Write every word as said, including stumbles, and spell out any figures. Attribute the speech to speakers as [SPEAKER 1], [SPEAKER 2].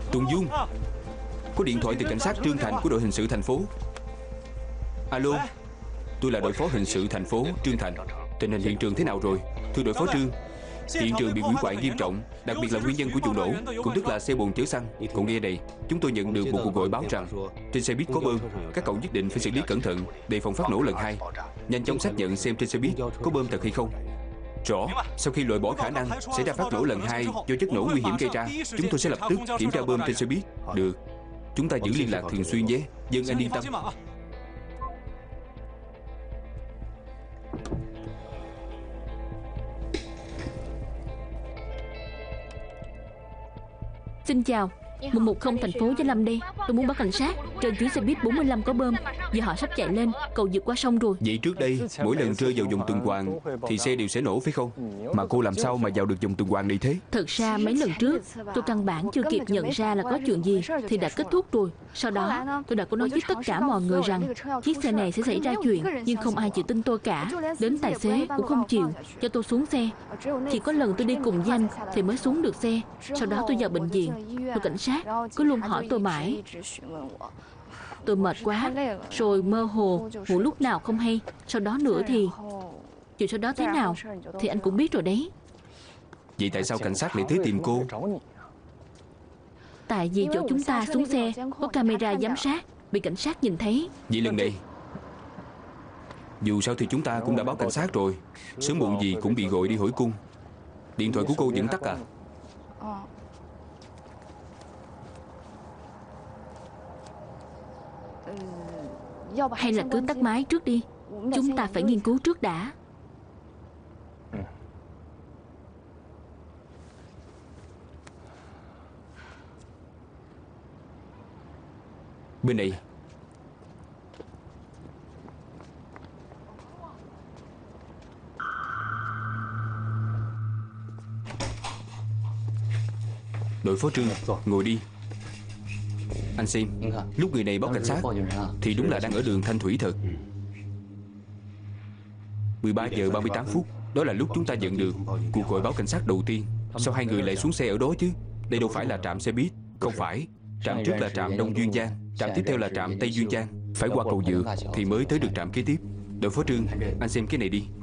[SPEAKER 1] Tùng Dung, có điện thoại từ cảnh sát Trương Thành của đội hình sự thành phố. Alo, tôi là đội phó hình sự thành phố Trương Thành. Tình hình hiện trường thế nào rồi? Thưa đội phó Trương, hiện trường bị hủy hoại nghiêm trọng, đặc biệt là nguyên nhân của vụ nổ, cũng tức là xe bồn chở xăng. Còn nghe đây, chúng tôi nhận được một cuộc gọi báo rằng trên xe buýt có bơm. Các cậu nhất định phải xử lý cẩn thận, đề phòng phát nổ lần hai. Nhanh chóng xác nhận xem trên xe buýt có bơm thật hay không. Rõ. Sau khi loại bỏ khả năng xảy ra phát nổ lần hai do chất nổ nguy hiểm gây ra, chúng tôi sẽ lập tức kiểm tra bơm trên xe buýt. Được. Chúng ta giữ liên lạc thường xuyên nhé. Dân anh yên tâm.
[SPEAKER 2] Xin chào, một một không thành phố Gia Lâm đây. Tôi muốn báo cảnh sát. Trên chuyến xe buýt bốn mươi lăm có bơm. Giờ họ sắp chạy lên, cầu vượt qua sông rồi.
[SPEAKER 1] Vậy trước đây, mỗi lần rơi vào vùng tuần hoàn thì xe đều sẽ nổ phải không? Mà cô làm sao mà vào được vùng tuần hoàn này thế?
[SPEAKER 2] Thật ra mấy lần trước tôi căn bản chưa kịp nhận ra là có chuyện gì thì đã kết thúc rồi. Sau đó tôi đã có nói với tất cả mọi người rằng chiếc xe này sẽ xảy ra chuyện, nhưng không ai chịu tin tôi cả. Đến tài xế cũng không chịu cho tôi xuống xe. Chỉ có lần tôi đi cùng với anh thì mới xuống được xe. Sau đó tôi vào bệnh viện. Tôi cảnh sát cứ luôn hỏi tôi mãi. Tôi mệt quá, rồi mơ hồ, ngủ lúc nào không hay. Sau đó nữa thì chuyện sau đó thế nào thì anh cũng biết rồi đấy.
[SPEAKER 1] Vậy tại sao cảnh sát lại tới tìm cô?
[SPEAKER 2] Tại vì chỗ chúng ta xuống xe có camera giám sát, bị cảnh sát nhìn thấy.
[SPEAKER 1] Vậy lần này dù sao thì chúng ta cũng đã báo cảnh sát rồi. Sớm muộn gì cũng bị gọi đi hỏi cung. Điện thoại của cô vẫn tắt à?
[SPEAKER 2] Hay là cứ tắt máy trước đi. Chúng ta phải nghiên cứu trước đã.
[SPEAKER 1] Bên này. Đội phó Trương, ngồi đi. Anh xem, lúc người này báo cảnh sát thì đúng là đang ở đường Thanh Thủy thật. mười ba giờ ba mươi tám phút, đó là lúc chúng ta nhận được cuộc gọi báo cảnh sát đầu tiên. Sao hai người lại xuống xe ở đó chứ? Đây đâu phải là trạm xe buýt. Không phải. Trạm trước là trạm Đông Duyên Giang, trạm tiếp theo là trạm Tây Duyên Giang. Phải qua cầu Dựa thì mới tới được trạm kế tiếp. Đội phó Trương, anh xem cái này đi.